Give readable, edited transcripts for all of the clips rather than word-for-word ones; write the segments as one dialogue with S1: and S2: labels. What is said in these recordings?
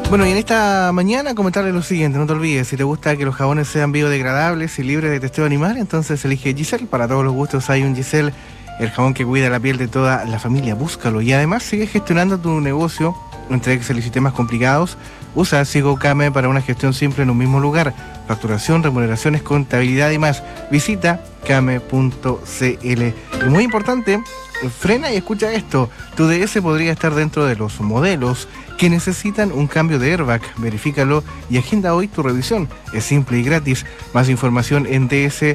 S1: Bueno, y en esta mañana comentarles lo siguiente, no te olvides, si te gusta que los jabones sean biodegradables y libres de testeo animal, entonces elige Giselle. Para todos los gustos hay un Giselle, el jabón que cuida la piel de toda la familia, búscalo. Y además sigue gestionando tu negocio entre Excel y sistemas complicados. Usa SigoKame para una gestión simple en un mismo lugar. Facturación, remuneraciones, contabilidad y más. Visita kame.cl. Y muy importante, frena y escucha esto. Tu DS podría estar dentro de los modelos que necesitan un cambio de airbag. Verifícalo y agenda hoy tu revisión. Es simple y gratis. Más información en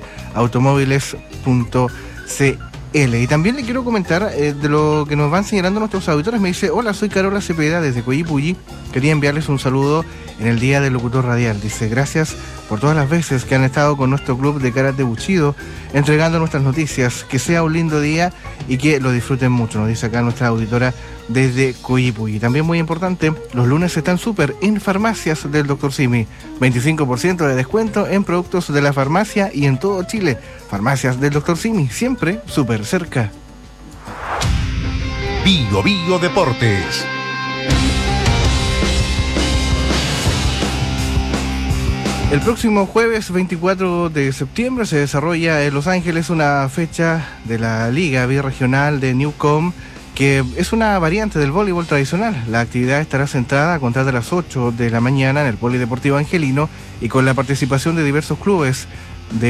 S1: dsautomóviles.cl. Y también le quiero comentar de lo que nos van señalando nuestros auditores. Me dice: hola, soy Carola Cepeda desde Coyipulli. Quería enviarles un saludo en el Día del Locutor Radial. Dice: gracias por todas las veces que han estado con nuestro club de Karate Bushido entregando nuestras noticias. Que sea un lindo día y que lo disfruten mucho, nos dice acá nuestra auditora desde Coyipulli. También muy importante, los lunes están súper en farmacias del Dr. Simi. 25% de descuento en productos de la farmacia y en todo Chile. Farmacias del Dr. Simi, siempre súper cerca.
S2: Bio Bio Deportes.
S1: El próximo jueves 24 de septiembre se desarrolla en Los Ángeles una fecha de la Liga Birregional de Newcomb, que es una variante del voleibol tradicional. La actividad estará centrada a contar de las 8 de la mañana en el Polideportivo Angelino y con la participación de diversos clubes.